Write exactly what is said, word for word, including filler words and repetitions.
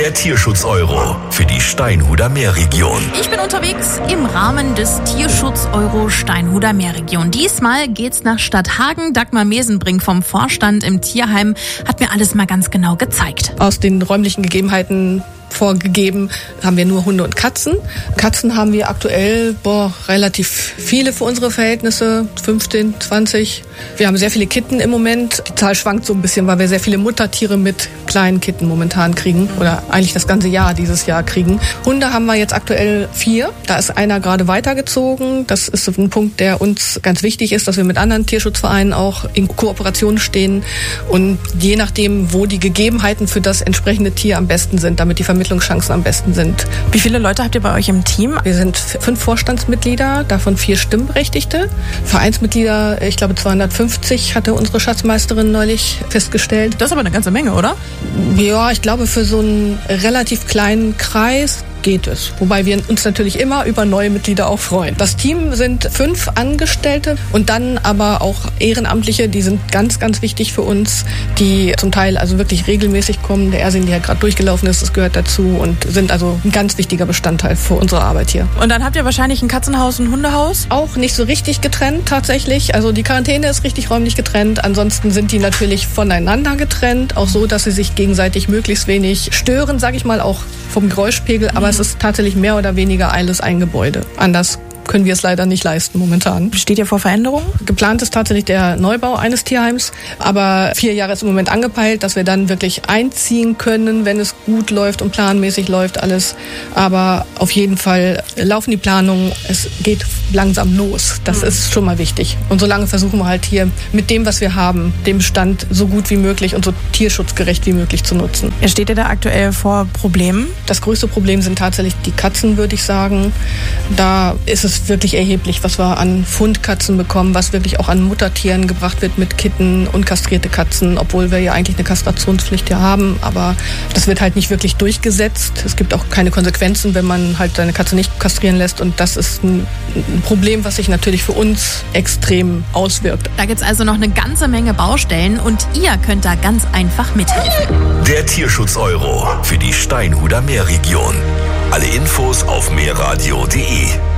Der Tierschutz-Euro für die Steinhuder Meerregion. Ich bin unterwegs im Rahmen des Tierschutz-Euro Steinhuder Meerregion. Diesmal geht's nach Stadthagen. Dagmar Mesenbrink vom Vorstand im Tierheim hat mir alles mal ganz genau gezeigt. Aus den räumlichen Gegebenheiten vorgegeben, haben wir nur Hunde und Katzen. Katzen haben wir aktuell boah, relativ viele für unsere Verhältnisse, fünfzehn, zwanzig. Wir haben sehr viele Kitten im Moment. Die Zahl schwankt so ein bisschen, weil wir sehr viele Muttertiere mit kleinen Kitten momentan kriegen oder eigentlich das ganze Jahr dieses Jahr kriegen. Hunde haben wir jetzt aktuell vier. Da ist einer gerade weitergezogen. Das ist ein Punkt, der uns ganz wichtig ist, dass wir mit anderen Tierschutzvereinen auch in Kooperation stehen und je nachdem, wo die Gegebenheiten für das entsprechende Tier am besten sind, damit die Vermittlungschancen am besten sind. Wie viele Leute habt ihr bei euch im Team? Wir sind fünf Vorstandsmitglieder, davon vier Stimmberechtigte. Vereinsmitglieder, ich glaube zweihundertfünfzig, hatte unsere Schatzmeisterin neulich festgestellt. Das ist aber eine ganze Menge, oder? Ja, ich glaube für so einen relativ kleinen Kreis geht es. Wobei wir uns natürlich immer über neue Mitglieder auch freuen. Das Team sind fünf Angestellte und dann aber auch Ehrenamtliche, die sind ganz, ganz wichtig für uns, die zum Teil also wirklich regelmäßig kommen. Der Ersin, der gerade durchgelaufen ist, das gehört dazu und sind also ein ganz wichtiger Bestandteil für unsere Arbeit hier. Und dann habt ihr wahrscheinlich ein Katzenhaus und ein Hundehaus? Auch nicht so richtig getrennt tatsächlich. Also die Quarantäne ist richtig räumlich getrennt. Ansonsten sind die natürlich voneinander getrennt, auch so, dass sie sich gegenseitig möglichst wenig stören, sage ich mal, auch vom Geräuschpegel. Aber es ist tatsächlich mehr oder weniger alles ein Gebäude. Anders können wir es leider nicht leisten momentan. Steht ihr vor Veränderungen? Geplant ist tatsächlich der Neubau eines Tierheims, aber vier Jahre ist im Moment angepeilt, dass wir dann wirklich einziehen können, wenn es gut läuft und planmäßig läuft alles. Aber auf jeden Fall laufen die Planungen, es geht langsam los. Das mhm. ist schon mal wichtig. Und solange versuchen wir halt hier mit dem, was wir haben, den Bestand so gut wie möglich und so tierschutzgerecht wie möglich zu nutzen. Steht ihr da aktuell vor Problemen? Das größte Problem sind tatsächlich die Katzen, würde ich sagen. Da ist es wirklich erheblich, was wir an Fundkatzen bekommen, was wirklich auch an Muttertieren gebracht wird mit Kitten und kastrierte Katzen, obwohl wir ja eigentlich eine Kastrationspflicht ja haben, aber das wird halt nicht wirklich durchgesetzt. Es gibt auch keine Konsequenzen, wenn man halt seine Katze nicht kastrieren lässt und das ist ein Problem, was sich natürlich für uns extrem auswirkt. Da gibt es also noch eine ganze Menge Baustellen und ihr könnt da ganz einfach mithelfen. Der Tierschutz-Euro für die Steinhuder Meerregion. Alle Infos auf meerradio punkt de.